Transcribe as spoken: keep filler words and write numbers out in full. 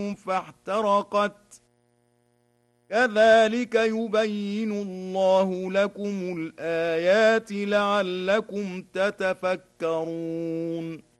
فاحترقت كذلك يبين الله لكم الآيات لعلكم تتفكرون